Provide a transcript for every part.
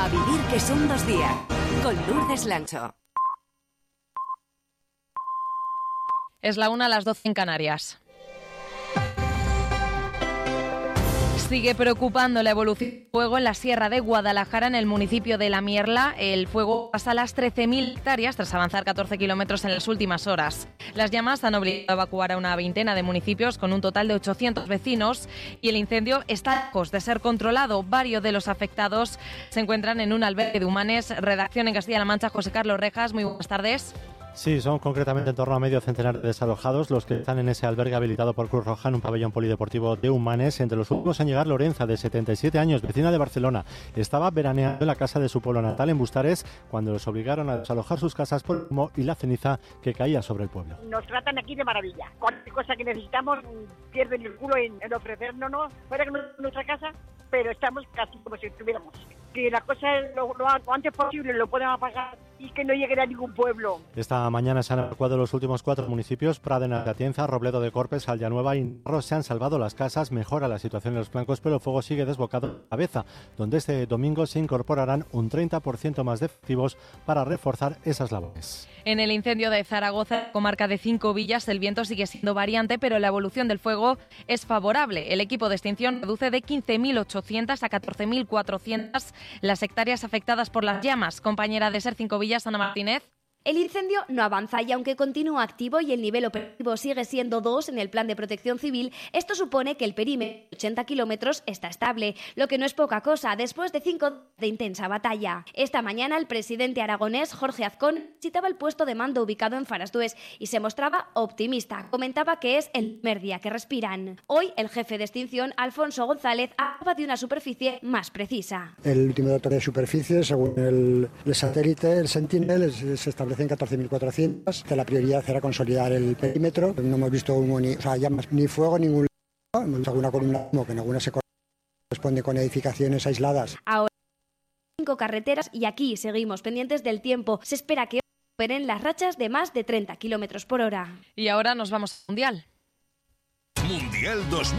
A vivir que son 2 días. Con Lourdes Lancho. Es la 1 a las 12 en Canarias. Sigue preocupando la evolución del fuego en la Sierra de Guadalajara, en el municipio de La Mierla. El fuego pasa las 13.000 hectáreas tras avanzar 14 kilómetros en las últimas horas. Las llamas han obligado a evacuar a una veintena de municipios con un total de 800 vecinos y el incendio está lejos de ser controlado. Varios de los afectados se encuentran en un albergue de Humanes. Redacción en Castilla-La Mancha, José Carlos Rejas. Muy buenas tardes. Sí, son concretamente en torno a medio centenar de desalojados los que están en ese albergue habilitado por Cruz Roja en un pabellón polideportivo de Humanes. Entre los últimos en llegar, Lorenza, de 77 años, vecina de Barcelona. Estaba veraneando en la casa de su pueblo natal, en Bustares, cuando los obligaron a desalojar sus casas por el humo y la ceniza que caía sobre el pueblo. Nos tratan aquí de maravilla. Cualquier cosa que necesitamos pierden el culo en ofrecernos fuera de nuestra casa, pero estamos casi como si estuviéramos. Que la cosa es lo antes posible lo podemos apagar y que no llegue a ningún pueblo. Esta mañana se han evacuado los últimos 4 municipios: Pradena de Atienza, Robledo de Corpes, Aldeanueva y Narro. Se han salvado las casas, mejora la situación en los flancos, pero el fuego sigue desbocado en Cabeza, donde este domingo se incorporarán un 30% más de efectivos para reforzar esas labores. En el incendio de Zaragoza, comarca de 5 villas, el viento sigue siendo variante, pero la evolución del fuego es favorable. El equipo de extinción reduce de 15.800 a 14.400 las hectáreas afectadas por las llamas. Compañera de Ser 5 Villas, Ana Martínez. El incendio no avanza y aunque continúa activo y el nivel operativo sigue siendo 2 en el plan de protección civil, esto supone que el perímetro de 80 kilómetros está estable, lo que no es poca cosa después de 5 días de intensa batalla. Esta mañana el presidente aragonés Jorge Azcón visitaba el puesto de mando ubicado en Farasdués y se mostraba optimista. Comentaba que es el primer día que respiran. Hoy el jefe de extinción, Alfonso González, hablaba de una superficie más precisa. El último dato de superficie, según el satélite, el Sentinel, se establece en 14.400. La prioridad era consolidar el perímetro. No hemos visto humo llamas, ni fuego, ningún lado. Hemos visto alguna columna de humo que en algunas se corresponde con edificaciones aisladas. Ahora 5 carreteras y aquí seguimos pendientes del tiempo. Se espera que operen las rachas de más de 30 kilómetros por hora. Y ahora nos vamos al Mundial. Mundial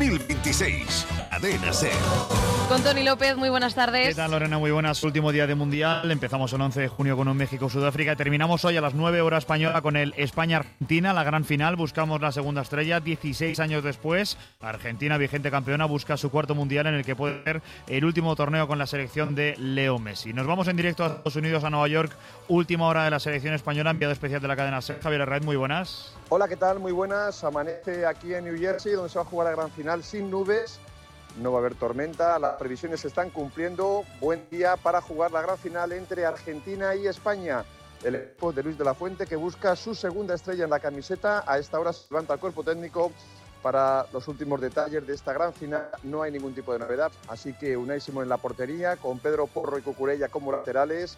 2026. Cadena SER. Con Toni López, muy buenas tardes. ¿Qué tal, Lorena? Muy buenas. Último día de Mundial. Empezamos el 11 de junio con un México-Sudáfrica. Terminamos hoy a las 9 horas española con el España-Argentina, la gran final. Buscamos la segunda estrella 16 años después. Argentina, vigente campeona, busca su cuarto Mundial en el que puede ser el último torneo con la selección de Leo Messi. Nos vamos en directo a Estados Unidos, a Nueva York. Última hora de la selección española, enviado especial de la cadena SER. Javier Herraiz, muy buenas. Hola, ¿qué tal? Muy buenas. Amanece aquí en New Jersey, donde se va a jugar la gran final sin nubes. No va a haber tormenta, las previsiones se están cumpliendo. Buen día para jugar la gran final entre Argentina y España. El equipo de Luis de la Fuente, que busca su segunda estrella en la camiseta. A esta hora se levanta el cuerpo técnico para los últimos detalles de esta gran final. No hay ningún tipo de novedad, así que Unai Simón en la portería, con Pedro Porro y Cucurella como laterales.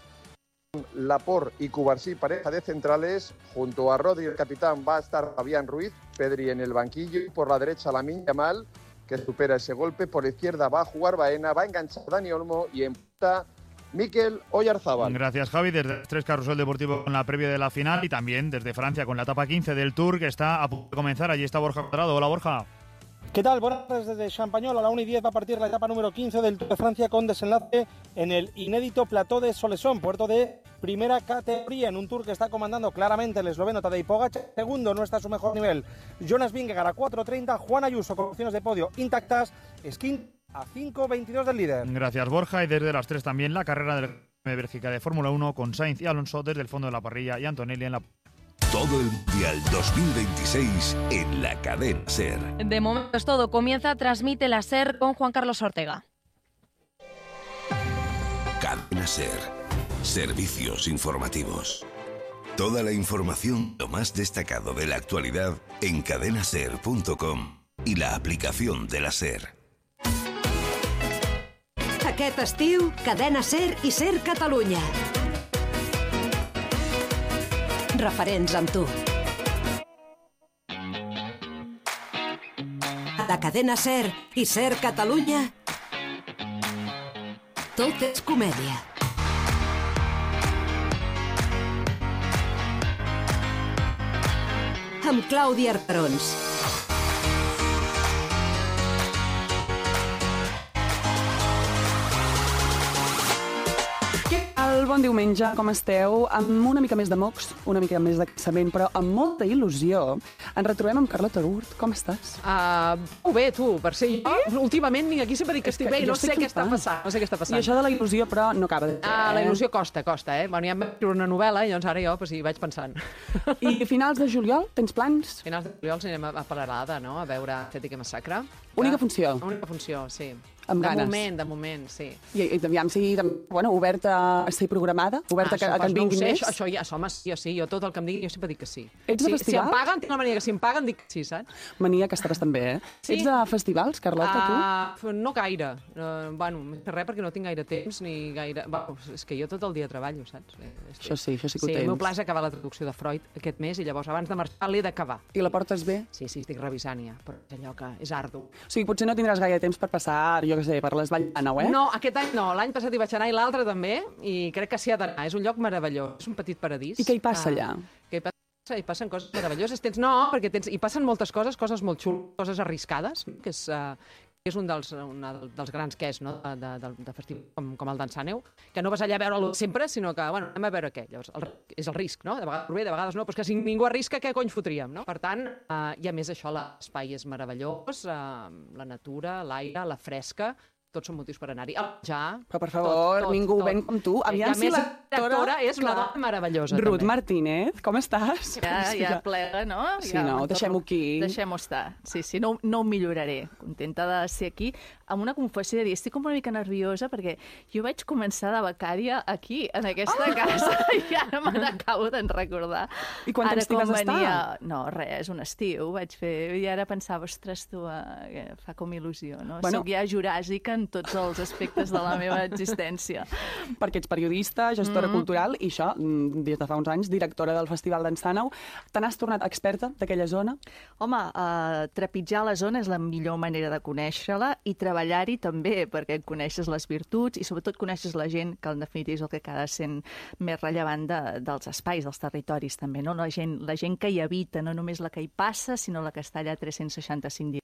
Laporte y Cubarsí, pareja de centrales. Junto a Rodri, el capitán, va a estar Fabián Ruiz. Pedri en el banquillo y por la derecha Lamine Yamal, que supera ese golpe. Por la izquierda va a jugar Baena, va a enganchar Dani Olmo y en punta Mikel Oyarzábal. Gracias, Javi. Desde Tres Carrusel Deportivo con la previa de la final y también desde Francia con la etapa 15 del Tour, que está a punto de comenzar. Allí está Borja Cuadrado. Hola, Borja. ¿Qué tal? Buenas tardes desde Champagnol. A la 1:10 va a partir la etapa número 15 del Tour de Francia con desenlace en el inédito Plateau de Soleson, puerto de primera categoría, en un Tour que está comandando claramente el esloveno Tadej Pogačar. Segundo, no está a su mejor nivel Jonas Vingegaard a 4:30, Juan Ayuso con opciones de podio intactas, Skin a 5:22 del líder. Gracias, Borja. Y desde las 3 también la carrera de Bélgica de Fórmula 1 con Sainz y Alonso desde el fondo de la parrilla y Antonelli en la... Todo el Mundial 2026 en la cadena SER. De momento es todo. Comienza Transmite la SER con Juan Carlos Ortega. Cadena SER. Servicios informativos. Toda la información, lo más destacado de la actualidad en cadenaser.com y la aplicación de la SER. Aquest estiu, Cadena SER i SER Catalunya. Referents amb tu. La cadena SER i SER Catalunya. Tot és comèdia. Amb Clàudia Arperons. bon diumenge, com esteu? Amb una mica més de mocs, una mica més de cansament, però amb molta il·lusió. Ens retrobem amb Carlota Gurt. Com estàs? Molt bé, tu, per ser jo. Últimament vinc aquí sempre dic que estic bé i no sé què està passant. I això de la il·lusió, però, no acaba de... La il·lusió costa, eh? Bueno, ja em vaig escriure una novel·la i llavors ara jo hi vaig pensant. I finals de juliol, tens plans? Finals de juliol anem a Paralada, no? A veure Estètica Massacre. Única funció? Única funció, sí. Amb ganes. De moment, sí. I aviam si, oberta a ser programada? Oberta a que en vinguin més? Això ja, home, jo tot el que em diguin, jo sempre dic que sí. Ets de festivals? Si em paguen, tinc la mania que si em paguen dic que sí, saps? Mania que està bastant bé, eh? Sí? Ets de festivals, Carlota, tu? No gaire. Res perquè no tinc gaire temps ni gaire... És que jo tot el dia treballo, saps? Això sí que ho tens. El meu pla és acabar la traducció de Freud aquest mes i llavors abans de marxar l'he d'acabar. I la portes bé? Sí, estic revisant ja, però és allò que és ardu. O sigui, potser no tindràs gaire temps per passar, jo què sé, per les Valls d'Àneu, eh? No, aquest any no. L'any passat hi vaig anar i l'altre també, i crec que s'hi ha d'anar. És un lloc meravellós, és un petit paradís. I què hi passa allà? Què hi passa? Hi passen coses meravelloses. Perquè hi passen moltes coses molt xules, coses arriscades, que és un dels grans que és, no? de festival com el d'Ençàneu, que no vas allà a veure-lo sempre, sinó que, anem a veure què. Llavors, és el risc, no? De vegades bé, de vegades no, però és que si ningú arrisca, què cony fotríem, no? Per tant, i a més això, l'espai és meravellós, la natura, l'aire, la fresca, tots són motius per anar-hi. Però, per favor, ningú ven com tu. Aviam si la directora és una dona meravellosa. Ruth Martínez, com estàs? Ja plega, no? Sí, no, deixem-ho aquí. Deixem-ho estar. Sí, no ho milloraré. Contenta de ser aquí. Amb una confessió de dir, estic una mica nerviosa perquè jo vaig començar de becària aquí, en aquesta casa, i ara me n'acabo d'en recordar. I quant temps t'hi vas estar? No, res, un estiu vaig fer, i ara pensava, ostres, tu, fa com il·lusió, no? Soc ja juràsica en tots els aspectes de la meva existència. Perquè ets periodista, gestora cultural, i això, des de fa uns anys, directora del Festival d'Ençàneu. Te n'has tornat experta d'aquella zona? Home, trepitjar la zona és la millor manera de conèixer-la i treballar-hi també, perquè coneixes les virtuts i sobretot coneixes la gent, que en definitiva és el que cada sent més rellevant dels espais, dels territoris també, no? La gent que hi habita, no només la que hi passa, sinó la que està allà 365 dies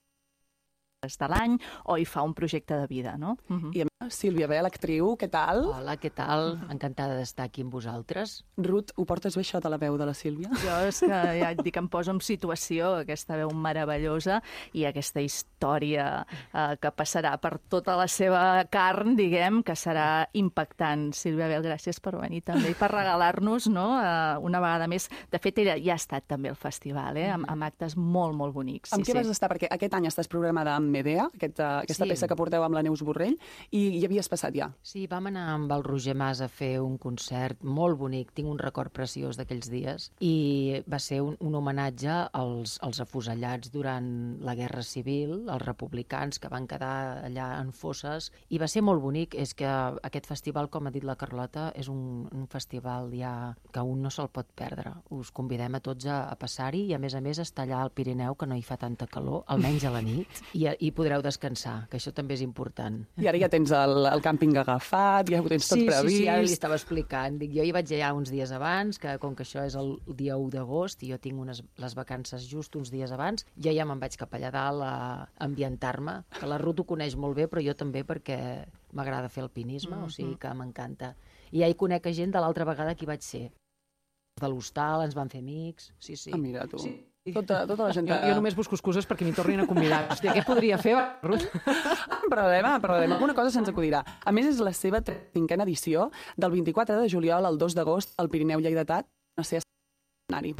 de l'any o hi fa un projecte de vida, no? I a més, Sílvia Bel, actriu, què tal? Hola, què tal? Encantada d'estar aquí amb vosaltres. Ruth, ho portes bé això de la veu de la Sílvia? Jo és que ja et dic, em poso en situació, aquesta veu meravellosa i aquesta història que passarà per tota la seva carn, diguem, que serà impactant. Sílvia Bel, gràcies per venir també i per regalar-nos, no?, una vegada més. De fet, ella ja ha estat també al festival, amb actes molt, molt bonics. Amb què vas estar? Perquè aquest any estàs programada amb Medea, aquesta peça que porteu amb la Neus Borrell, i hi havies passat ja. Sí, vam anar amb el Roger Mas a fer un concert molt bonic, tinc un record preciós d'aquells dies, i va ser un homenatge als afusellats durant la Guerra Civil, els republicans que van quedar allà en fosses, i va ser molt bonic. És que aquest festival, com ha dit la Carlota, és un festival ja que un no se'l pot perdre. Us convidem a tots a passar-hi i, a més, està allà al Pirineu, que no hi fa tanta calor, almenys a la nit, i podreu descansar, que això també és important. I ara ja tens el càmping agafat, ja ho tens tot previst. Sí, ara li estava explicant. Jo hi vaig allà uns dies abans, que com que això és el dia 1 d'agost i jo tinc les vacances just uns dies abans, jo ja me'n vaig cap allà dalt a ambientar-me, que la Ruth ho coneix molt bé, però jo també, perquè m'agrada fer alpinisme, o sigui que m'encanta. I ja hi conec gent de l'altra vegada que hi vaig ser. De l'hostal, ens van fer amics. Sí. Ah, mira, tu. Sí. Tota la gent... Jo només busco excuses perquè m'hi tornin a convidar. Hòstia, què podria fer, Ruth? Problema. Alguna cosa se'ns acudirà. A més, és la seva 5a edició, del 24 de juliol al 2 d'agost, al Pirineu Lleidatà, no sé, escenari.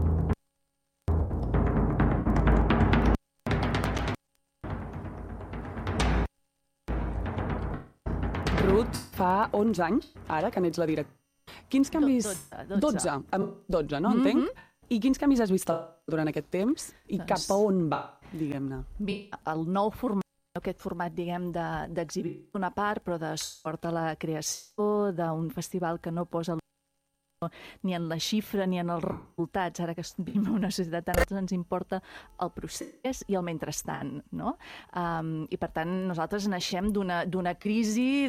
Ruth, fa 11 anys, ara, que n'ets la directora. Quins canvis... 12, no? Entenc? I quins canvis has vist durant aquest temps i cap a on va, diguem-ne? El nou format, aquest format, diguem, d'exhibir una part, però de suport a la creació d'un festival que no posa ni en la xifra ni en els resultats. Ara que vivim en una societat, a nosaltres ens importa el procés i el mentrestant, no? I per tant nosaltres naixem d'una crisi,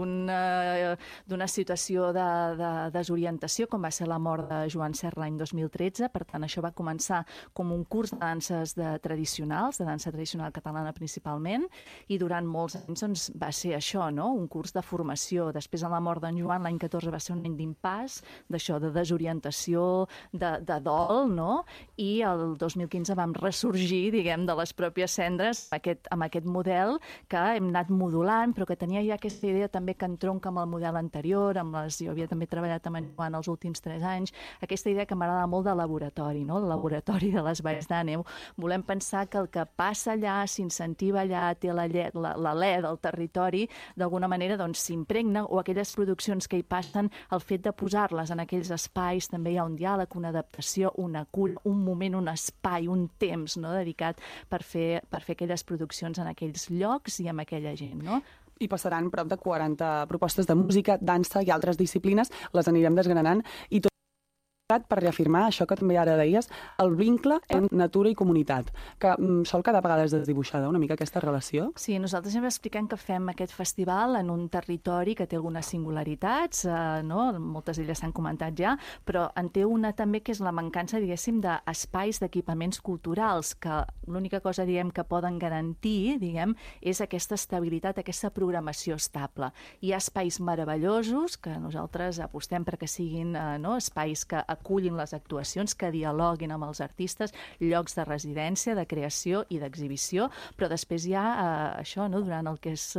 d'una situació de desorientació, com va ser la mort de Joan Serra l'any 2013. Per tant, això va començar com un curs de danses tradicionals, de dansa tradicional catalana principalment, i durant molts anys doncs, va ser això, no? Un curs de formació. Després, en la mort d'en Joan, l'any 14 va ser un any d'impàs, d'això, de desorientació, de dol, no? I el 2015 vam ressorgir, diguem, de les pròpies cendres amb aquest model que hem anat modulant, però que tenia ja aquesta idea també que entronca amb el model anterior, jo havia també treballat amb en Joan els últims 3 anys, aquesta idea que m'agrada molt de laboratori, no? El laboratori de les Valls d'Àneu. Volem pensar que el que passa allà, s'incentiva allà, té l'alè del territori, d'alguna manera doncs s'impregna, o aquelles produccions que hi passen, el fet de posar-les en aquells espais, també hi ha un diàleg, una adaptació, una cura, un moment, un espai, un temps, no?, dedicat per fer aquelles produccions en aquells llocs i amb aquella gent, no? I passaran prop de 40 propostes de música, dansa i altres disciplines, les anirem desgranant, i tot per reafirmar això que també ara deies, el vincle entre natura i comunitat, que sol quedar a vegades desdibuixada una mica aquesta relació. Sí, nosaltres hem explicat que fem aquest festival en un territori que té algunes singularitats, no? Moltes d'elles s'han comentat ja, però en té una també que és la mancança, diguéssim, d'espais, d'equipaments culturals, que l'única cosa, diguem, que poden garantir, diguem, és aquesta estabilitat, aquesta programació estable. Hi ha espais meravellosos que nosaltres apostem perquè siguin espais que acullin les actuacions, que dialoguin amb els artistes, llocs de residència, de creació i d'exhibició, però després hi ha això, no? Durant el que és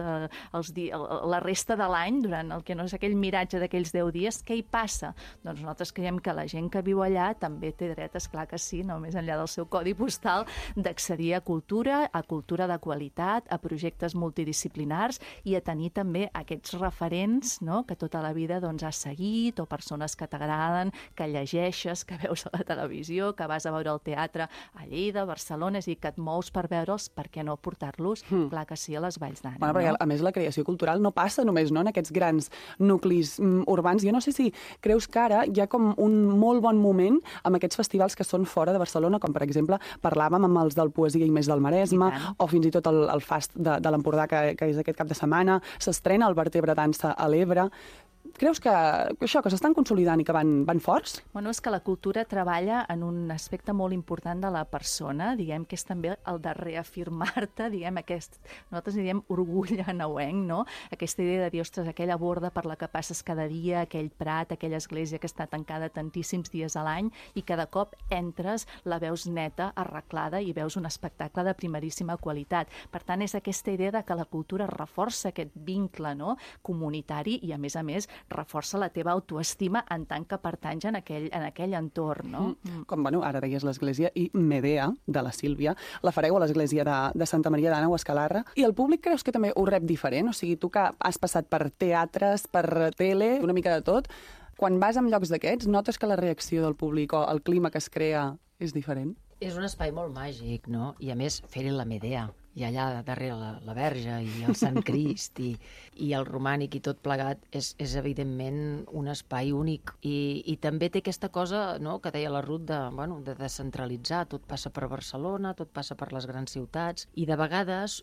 la resta de l'any, durant el que no és aquell miratge d'aquells 10 dies, què hi passa? Doncs nosaltres creiem que la gent que viu allà també té dret, esclar que sí, no més enllà del seu codi postal, d'accedir a cultura de qualitat, a projectes multidisciplinars i a tenir també aquests referents, no?, que tota la vida doncs, has seguit, o persones que t'agraden, que llegeixes, que veus a la televisió, que vas a veure el teatre a Lleida, a Barcelona, i que et mous per veure'ls, per què no portar-los, clar que sí, a les Valls d'Àneu. Bueno, perquè a més la creació cultural no passa només, no?, en aquests grans nuclis urbans. Jo no sé si creus que ara hi ha com un molt bon moment amb aquests festivals que són fora de Barcelona, com per exemple parlàvem amb els del Poesia i Més del Maresme, o fins i tot el Fast de l'Empordà, que és aquest cap de setmana, s'estrena el Vertebre Dansa a l'Ebre. Creus que això, que s'estan consolidant i que van forts? Bueno, és que la cultura treballa en un aspecte molt important de la persona, diguem que és també el de reafirmar-te, diguem, nosaltres diem orgull aneuenc, no? Aquesta idea de dir, ostres, aquella borda per la que passes cada dia, aquell prat, aquella església que està tancada tantíssims dies a l'any, i cada cop entres, la veus neta, arreglada, i veus un espectacle de primeríssima qualitat. Per tant, és aquesta idea de que la cultura reforça aquest vincle, no?, comunitari, i a més, reforça la teva autoestima en tant que pertanys en aquell entorn, no? Com, bueno, ara deies l'església i Medea, de la Sílvia, la fareu a l'església de Santa Maria d'Àneu, a Escalarra, i el públic creus que també ho rep diferent? O sigui, tu que has passat per teatres, per tele, una mica de tot, quan vas en llocs d'aquests, notes que la reacció del públic o el clima que es crea és diferent? És un espai molt màgic, no? I a més, fer-hi la Medea, i allà darrere la Verge i el Sant Crist i el romànic i tot plegat és evidentment un espai únic. I també té aquesta cosa, no?, que deia la Ruth, de descentralitzar. Tot passa per Barcelona, tot passa per les grans ciutats, i de vegades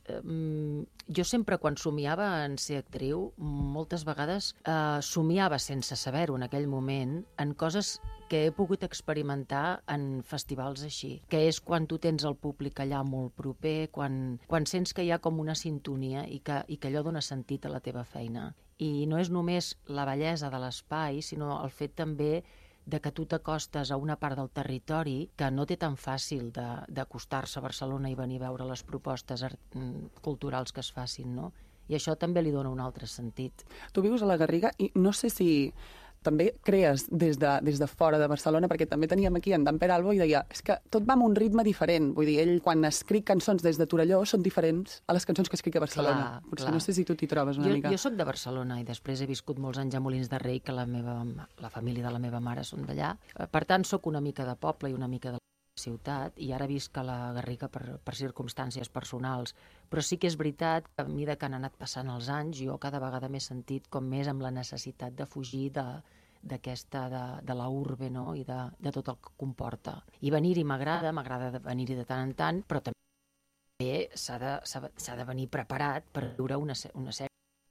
jo sempre quan somiava en ser actriu, moltes vegades somiava sense saber-ho en aquell moment en coses que he pogut experimentar en festivals així, que és quan tu tens el públic allà molt proper, quan sents que hi ha com una sintonia i que allò dona sentit a la teva feina. I no és només la bellesa de l'espai, sinó el fet també de que tu t'acostes a una part del territori que no té tan fàcil d'acostar-se a Barcelona i venir a veure les propostes culturals que es facin, no? I això també li dona un altre sentit. Tu vius a la Garriga i no sé si també crees des de fora de Barcelona, perquè també teníem aquí en Dan Peralbo i deia, és que tot va amb un ritme diferent. Vull dir, ell quan escric cançons des de Torelló són diferents a les cançons que escric a Barcelona. Potser no sé si tu t'hi trobes una mica. Jo soc de Barcelona i després he viscut molts anys a Molins de Rei, que la família de la meva mare són d'allà. Per tant, soc una mica de poble i una mica de ciutat, i ara visc a la Garriga per circumstàncies personals, però sí que és veritat que a mesura que han anat passant els anys jo cada vegada m'he sentit com més amb la necessitat de fugir d'aquesta, de la urbe, no? I de tot el que comporta. I venir-hi m'agrada venir-hi de tant en tant, però també s'ha de venir preparat per viure una sèrie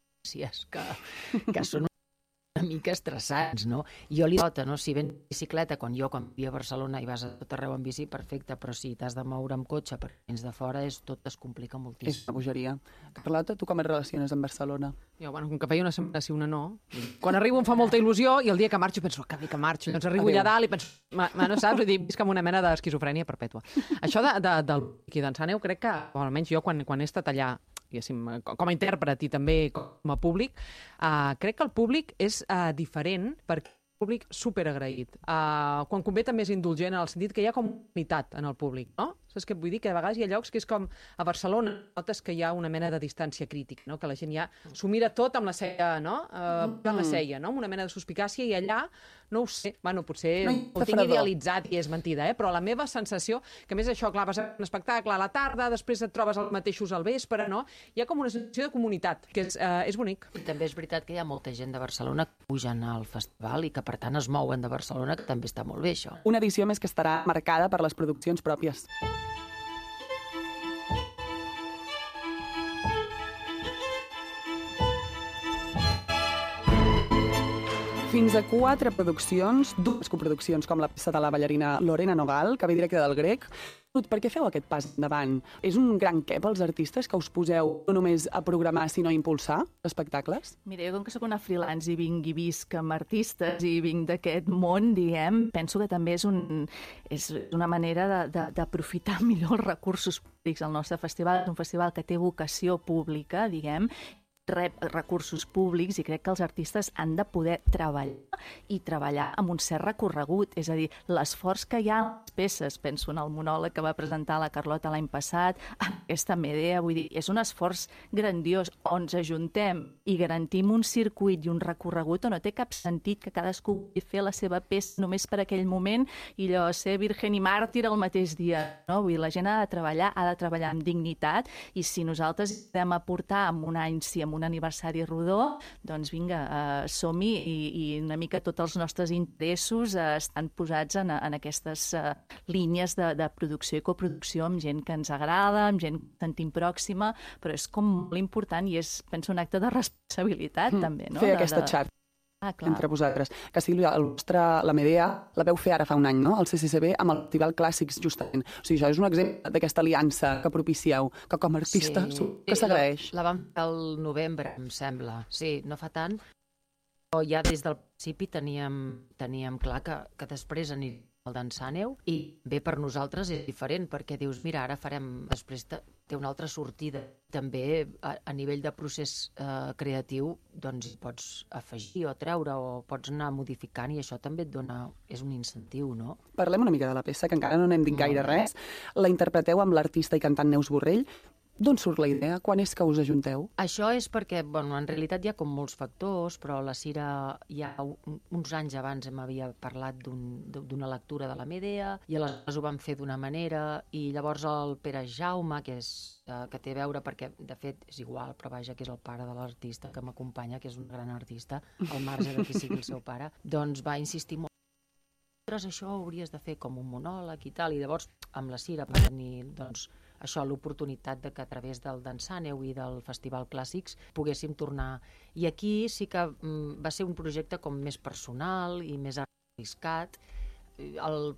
que són una mica estressants, no? Jo li nota, no? Si vens en bicicleta, quan vivia a Barcelona i vas a tot arreu en bici, perfecte, però si t'has de moure amb cotxe perquè vens de fora, tot es complica moltíssim. És una bogeria. Carlota, tu com et relaciones amb Barcelona? Jo, com que feia una setmana sí, una no. Quan arribo em fa molta il·lusió i el dia que marxo penso que bé que marxo. Llavors arribo allà dalt i penso, no saps? Vull dir, visc com una mena d'esquizofrènia perpètua. Això del qui d'en Saneu, crec que, o almenys jo, quan he estat allà, com a intèrpret i també com a públic, crec que el públic és diferent perquè el públic superagraït. Quan convé també és indulgent en el sentit que hi ha com unitat en el públic, no? Saps què vull dir? Que a vegades hi ha llocs que és com a Barcelona, notes que hi ha una mena de distància crítica, no? Que la gent ja s'ho mira tot amb la ceia, no? Amb la ceia, no? Amb una mena de suspicàcia, i allà, no ho sé, potser ho tinc idealitzat i és mentida, però la meva sensació, que a més això, clar, vas a un espectacle a la tarda, després et trobes els mateixos al vespre, no? Hi ha com una sensació de comunitat, que és bonic. I també és veritat que hi ha molta gent de Barcelona que pugen al festival i que per tant es mouen de Barcelona, que també està molt bé això. Una edició més que estarà marcada per les produccions pròpies. Fins a 4 produccions, 2 coproduccions, com la peça de la ballarina Lorena Nogal, que ve directe del grec. Per què feu aquest pas endavant? És un gran què pels artistes que us poseu no només a programar, sinó a impulsar espectacles? Mira, jo com que soc una freelance i vinc i visc amb artistes i vinc d'aquest món, diguem, penso que també és una manera d'aprofitar millor els recursos públics. El nostre festival és un festival que té vocació pública, diguem, rep recursos públics, i crec que els artistes han de poder treballar amb un cert recorregut, és a dir, l'esforç que hi ha en les peces, penso en el monòleg que va presentar la Carlota l'any passat, aquesta Medea, vull dir, és un esforç grandiós on ens ajuntem i garantim un circuit i un recorregut on no té cap sentit que cadascú pugui fer la seva peça només per aquell moment i allò ser virgen i màrtir el mateix dia, no? Vull dir, la gent ha de treballar amb dignitat, i si nosaltres podem aportar en un any, si en un aniversari rodó, doncs vinga, som-hi, i una mica tots els nostres interessos estan posats en aquestes línies de producció i coproducció amb gent que ens agrada, amb gent que ens sentim pròxima, però és com molt important i és, penso, un acte de responsabilitat també, no? Fer aquesta xarxa entre vosaltres. Que Sílvia, la Medea la veu fer ara fa un any, no? Al CCCB, amb el Festival Clàssics, justament. O sigui, això és un exemple d'aquesta aliança que propicieu, que com a artista que s'agraeix. La vam fer al novembre, em sembla. Sí, no fa tant. Però ja des del principi teníem clar que després aniríem al Dansaneu, i bé, per nosaltres és diferent, perquè dius, mira, ara farem, després té una altra sortida. També a nivell de procés creatiu, doncs hi pots afegir o treure, o pots anar modificant, i això també et dona, és un incentiu, no? Parlem una mica de la peça, que encara no n'hem dit gaire res. La interpreteu amb l'artista i cantant Neus Borrell. D'on surt la idea? Quan és que us ajunteu? Això és perquè, en realitat hi ha com molts factors, però la Cira ja uns anys abans m'havia parlat d'una lectura de la Medea, i aleshores ho vam fer d'una manera, i llavors el Pere Jaume, que té a veure, perquè de fet és igual, però vaja, que és el pare de l'artista que m'acompanya, que és un gran artista, al marge de qui sigui el seu pare, doncs va insistir molt. Això ho hauries de fer com un monòleg i tal, i llavors amb la Cira va tenir, doncs, això, l'oportunitat de que a través del Dansaneu i del Festival Clàssics poguéssim tornar. I aquí sí que va ser un projecte com més personal i més arriscat. El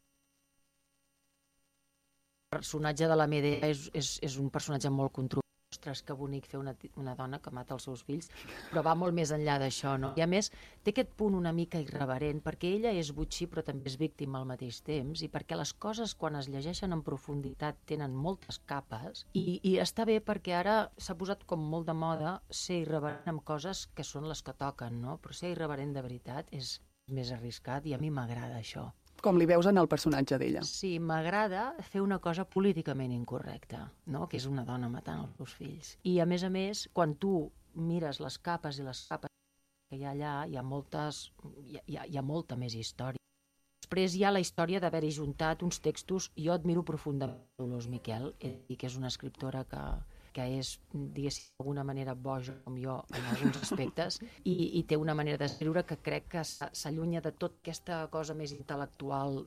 personatge de la Medea és un personatge molt controvertit. Ostres, que bonic fer una dona que mata els seus fills, però va molt més enllà d'això, no? I a més, té aquest punt una mica irreverent, perquè ella és botxí però també és víctima al mateix temps, i perquè les coses, quan es llegeixen en profunditat, tenen moltes capes, i està bé perquè ara s'ha posat com molt de moda ser irreverent amb coses que són les que toquen, no? Però ser irreverent de veritat és més arriscat, i a mi m'agrada això. Com li veus en el personatge d'ella. Sí, m'agrada fer una cosa políticament incorrecta, no? Que és una dona matant els seus fills. I a més, quan tu mires les capes i les capes que hi ha allà, hi ha molta més història. Després hi ha la història d'haver-hi juntat uns textos. Jo admiro profundament Dolors Miquel, que és una escriptora que que és, diguéssim, d'alguna manera boja, com jo, en alguns aspectes, i té una manera d'escriure que crec que s'allunya de tota aquesta cosa més intel·lectual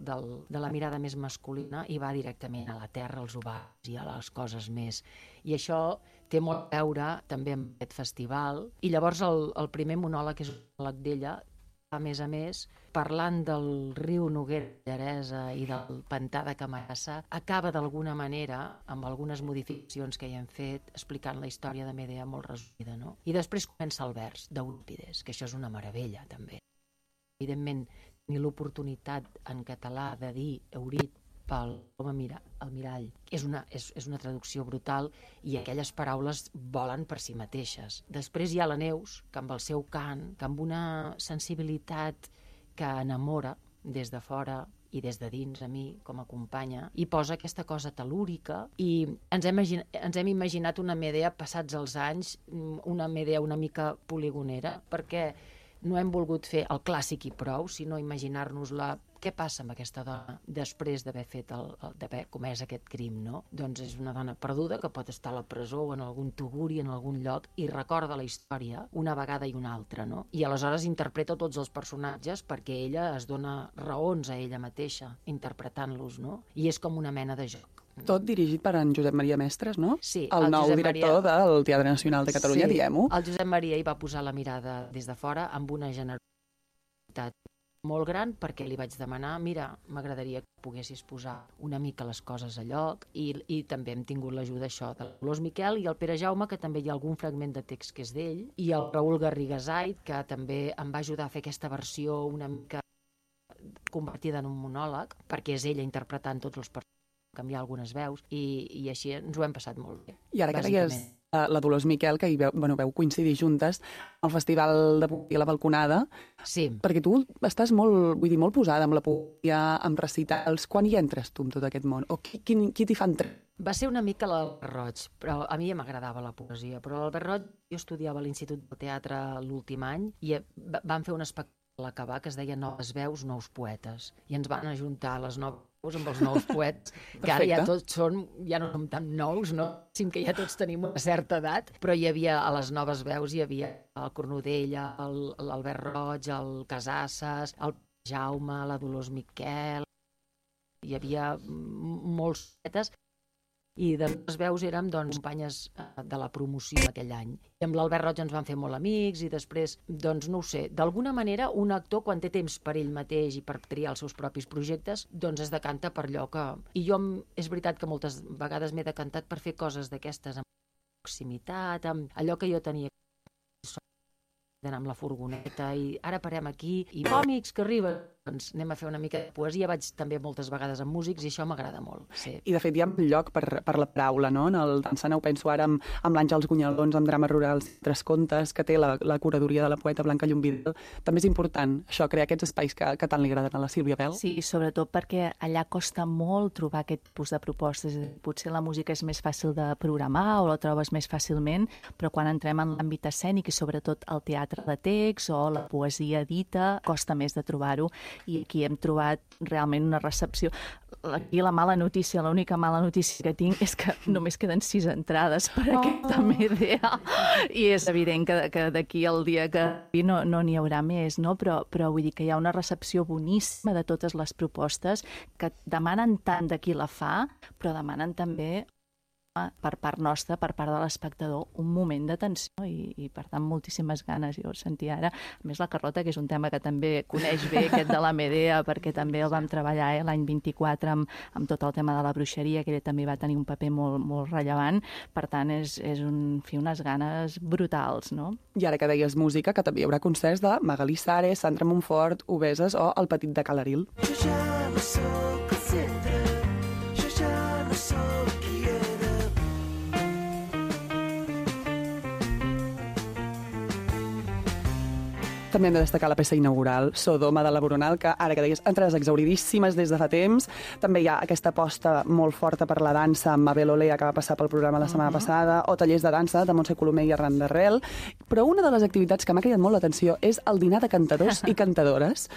de la mirada més masculina i va directament a la terra, als ovaris i a les coses més. I això té molt a veure també amb aquest festival. I llavors el primer monòleg és un monòleg d'ella, a més, parlant del riu Noguera Llaresa i del pantà de Camarasa, acaba d'alguna manera, amb algunes modificacions que hi hem fet, explicant la història de Medea molt resumida, no? I després comença el vers d'Eurípides, que això és una meravella, també. Evidentment, tenir l'oportunitat en català de dir Eurit pel home al mirall és una traducció brutal i aquelles paraules volen per si mateixes. Després hi ha la Neus, que amb el seu cant, que amb una sensibilitat que enamora des de fora i des de dins a mi com a companya, i posa aquesta cosa telúrica i ens hem imaginat una Medea passats els anys, una Medea una mica poligonera, perquè no hem volgut fer el clàssic i prou, sinó imaginar-nos-la què passa amb aquesta dona després d'haver comès aquest crim, no? Doncs és una dona perduda que pot estar a la presó o en algun tuguri, en algun lloc, i recorda la història una vegada i una altra, no? I aleshores interpreta tots els personatges perquè ella es dona raons a ella mateixa interpretant-los, no? I és com una mena de joc. Tot dirigit per en Josep Maria Mestres, no? Sí. El nou director del Teatre Nacional de Catalunya, diguem-ho. El Josep Maria hi va posar la mirada des de fora amb una generositat molt gran, perquè li vaig demanar, mira, m'agradaria que poguessis posar una mica les coses a lloc, i també hem tingut l'ajuda això de Dolors Miquel i el Pere Jaume, que també hi ha algun fragment de text que és d'ell, i el Raül Garrigasait, que també em va ajudar a fer aquesta versió una mica convertida en un monòleg, perquè és ella interpretant tots els personatges, canviar algunes veus, i així ens ho hem passat molt bé. I ara que deies la Dolors Miquel, que hi veu coincidir juntes al Festival de Poesia La Balconada, sí. Perquè tu estàs molt posada amb la poesia, amb recitals. Quan hi entres tu en tot aquest món? O qui t'hi fa entrar? Va ser una mica l'Albert Roig, però a mi ja m'agradava la poesia, però l'Albert Roig, jo estudiava a l'Institut del Teatre l'últim any i van fer un espectacle a l'acabar que es deia Noves veus, nous poetes, i ens van ajuntar les noves amb els nous poets, que ara ja tots ja no som tan nous, no? Sim que ja tots tenim una certa edat, però hi havia a les noves veus, hi havia el Cornudella, l'Albert Roig, el Casasses, el Jaume, la Dolors Miquel, hi havia molts poetes, i de les veus érem companyes de la promoció aquell any. I amb l'Albert Roig ens van fer molt amics i després, doncs no ho sé, d'alguna manera un actor quan té temps per ell mateix i per triar els seus propis projectes, doncs es decanta per allò que... I jo és veritat que moltes vegades m'he decantat per fer coses d'aquestes amb proximitat, amb allò que jo tenia d'anar amb la furgoneta i ara parem aquí i còmics que arriben, doncs anem a fer una mica de poesia. Vaig també moltes vegades amb músics i això m'agrada molt. Sí. I de fet hi ha lloc per la paraula, no? En el Dansant ho penso ara amb l'Àngels Gunyalons, amb Drames Rurals, Tres Contes, que té la curadoria de la poeta Blanca Llomvidal. També és important això, crear aquests espais que tant li agraden a la Sílvia Bel. Sí, sobretot perquè allà costa molt trobar aquest tipus de propostes. Potser la música és més fàcil de programar o la trobes més fàcilment, però quan entrem en l'àmbit escènic i sobretot el teatre de text o la poesia dita, costa més de trobar-ho, i aquí hem trobat realment una recepció. Aquí la mala notícia, l'única mala notícia que tinc és que només queden 6 entrades per aquesta Medea, i és evident que d'aquí al dia que no n'hi haurà més, no? Però vull dir que hi ha una recepció boníssima de totes les propostes que demanen tant de qui la fa, però demanen també per part nostra, per part de l'espectador, un moment d'atenció i per tant moltíssimes ganes. Jo sentia ara, a més la Carlota, que és un tema que també coneix bé, aquest de la Medea, perquè també el vam treballar l'any 24 amb tot el tema de la bruixeria, que ella també va tenir un paper molt, molt rellevant. Per tant, és unes ganes brutals, no? I ara que deies música, que també hi haurà concerts de Magalí Sares, Sandra Montfort, Obeses o El Petit de Calaril. Jo ja no soc el centre, jo ja no soc qui era. També hem de destacar la peça inaugural, Sodoma de la Boronal, que ara que deies, entrades exhauridíssimes des de fa temps. També hi ha aquesta aposta molt forta per la dansa amb Mabel Olea, que va passar pel programa la setmana passada, o tallers de dansa de Montse Colomer i Arran d'Arrel. Però una de les activitats que m'ha cridat molt l'atenció és el dinar de cantadors i cantadores.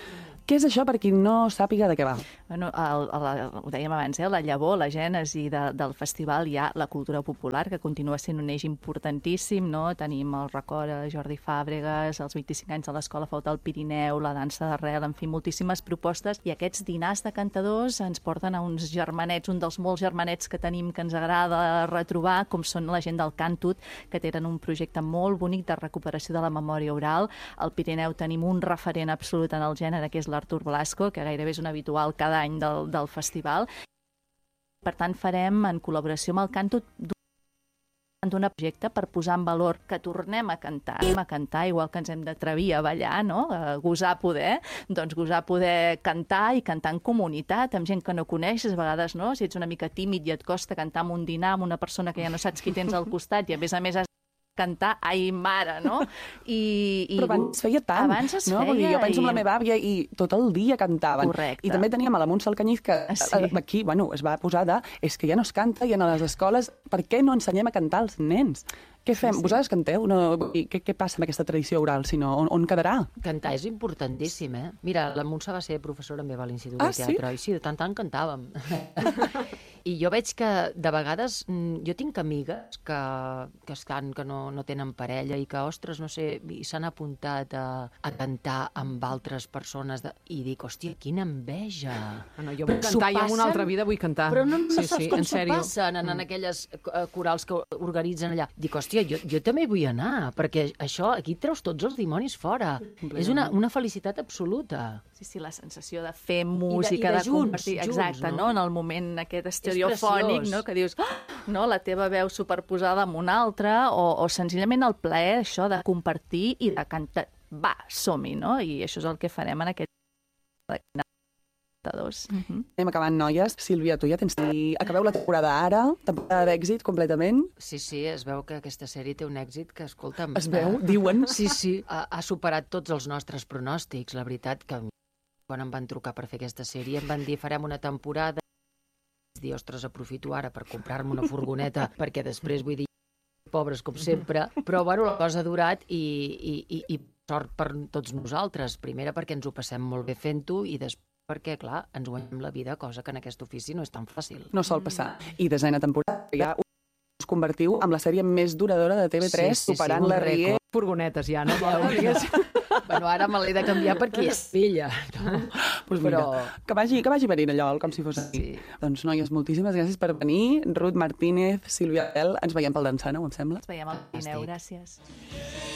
Què és això per qui no sàpiga de què va? Bueno, ho dèiem abans, la llavor, la gènesi del festival, hi ha la cultura popular, que continua sent un eix importantíssim, no? Tenim el record a Jordi Fàbregas, els 25 anys de l'Escola Flauta del Pirineu, la dansa d'arrel, en fi, moltíssimes propostes, i aquests dinars de cantadors ens porten a uns germanets, un dels molts germanets que tenim que ens agrada retrobar, com són la gent del Cantut, que tenen un projecte molt bonic de recuperació de la memòria oral. Al Pirineu tenim un referent absolut en el gènere, que és l'Artur Blasco, que gairebé és un habitual cada any del festival. Per tant, farem, en col·laboració amb el Cantut, d'un projecte per posar en valor que tornem a cantar, igual que ens hem d'atrevir a ballar, no? Gosar poder cantar i cantar en comunitat, amb gent que no coneixes, a vegades, no? Si ets una mica tímid i et costa cantar amb un dinar, amb una persona que ja no saps qui tens al costat, i a més has cantar, ai mare, no? Però abans feia tant, no? Vull dir, jo penso en la meva àvia i tot el dia cantaven. Correcte. I també teníem a la Montse Alcañiz, que aquí, es va posar és que ja no es canta, i a les escoles, per què no ensenyem a cantar als nens? Què fem? Vosaltres canteu? Què passa amb aquesta tradició oral, si no? On quedarà? Cantar és importantíssim, eh? Mira, la Montse va ser professora meva a l'Institut de Teatre, i sí, de tant cantàvem. I jo veig que, de vegades, jo tinc amigues que estan, que no tenen parella i que, ostres, no sé, s'han apuntat a cantar amb altres persones i dic, hòstia, quina enveja. Jo vull cantar i en una altra vida vull cantar. Però no saps com s'ho passen en aquelles corals que organitzen allà. Dic, hòstia, jo també vull anar, perquè això, aquí treus tots els dimonis fora. És una felicitat absoluta. Sí, la sensació de fer música, de compartir... Exacte, no? En el moment aquest estereofònic, no? Que dius, no, la teva veu superposada amb una altra, o senzillament el plaer, això de compartir i de cantar. Va, som-hi, no? I això és el que farem en aquest... Anem acabant, noies. Sílvia, tu ja tens... Acabeu la temporada ara, temporada d'èxit completament. Sí, es veu que aquesta sèrie té un èxit que, escolta'm... Es veu, diuen. Sí, ha superat tots els nostres pronòstics. La veritat que quan em van trucar per fer aquesta sèrie em van dir, farem una temporada, dir, ostres, aprofito ara per comprar-me una furgoneta, perquè després, vull dir, pobres com sempre, però bueno, la cosa ha durat i sort per tots nosaltres. Primera perquè ens ho passem molt bé fent-ho i després perquè, clar, ens guanyem la vida, cosa que en aquest ofici no és tan fàcil. No sol passar. I desena temporada, ja us convertiu en la sèrie més duradora de TV3, superant la Rie. Furgonetes ja, no? Bueno, ara me l'he de canviar perquè és vella. Pues mira, que vagi venint allò, com si fos aquí. Doncs, noies, moltíssimes gràcies per venir. Ruth Martínez, Sílvia Bel, ens veiem pel Dansana, em sembla? Ens veiem al Pirineu, gràcies.